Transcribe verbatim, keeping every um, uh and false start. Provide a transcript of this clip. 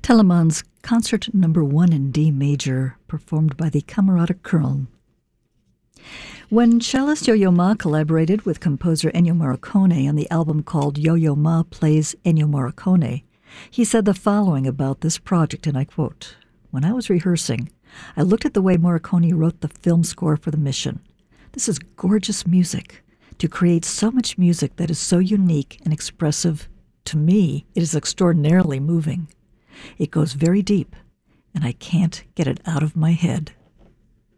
Telemann's Concert Number One in D major, performed by the Camerata Köln. When cellist Yo-Yo Ma collaborated with composer Ennio Morricone on the album called Yo-Yo Ma Plays Ennio Morricone, he said the following about this project, and I quote, "When I was rehearsing, I looked at the way Morricone wrote the film score for the mission. This is gorgeous music. To create so much music that is so unique and expressive, to me, it is extraordinarily moving. It goes very deep, and I can't get it out of my head."